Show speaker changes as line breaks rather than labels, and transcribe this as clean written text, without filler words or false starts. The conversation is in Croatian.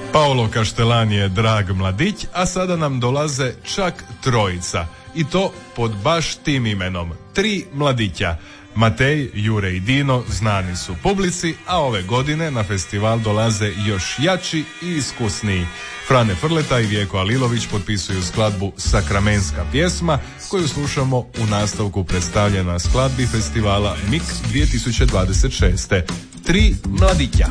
Paolo Kaštelan je drag mladić, a sada nam dolaze čak trojica. I to pod baš tim imenom. 3 mladića. Matej, Jure i Dino znani su publici, a ove godine na festival dolaze još jači i iskusniji. Frane Frleta i Vjeko Alilović potpisuju skladbu Sakramenska pjesma, koju slušamo u nastavku predstavljena skladbi festivala MIK 2026. 3 mladića.